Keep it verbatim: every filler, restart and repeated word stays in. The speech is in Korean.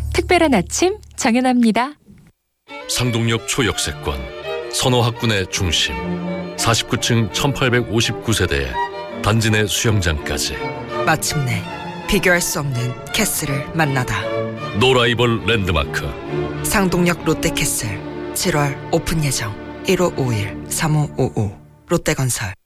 특별한 아침 정연아입니다. 상동역 초역세권, 선호학군의 중심, 사십구 층 천팔백오십구 세대에 단지 내 수영장까지. 마침내 비교할 수 없는 캐슬을 만나다. 노라이벌 랜드마크 상동역 롯데캐슬 칠월 오픈 예정. 일오오일 삼오오오 롯데건설.